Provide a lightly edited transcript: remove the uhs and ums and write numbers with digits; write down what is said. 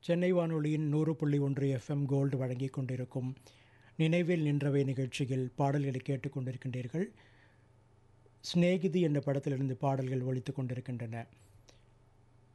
சென்னை வானொலியின் 100.1 FM gold வழங்கிக் கொண்டிருக்கும் நினைவில் நின்றவை நிகழ்ச்சியில் பாடல்களை கேட்டுக்கொண்டிருக்கின்றீர்கள். சிநேகிதி என்ற படத்திலிருந்து பாடல்கள் ஒலித்துக் கொண்டிருக்கின்றன.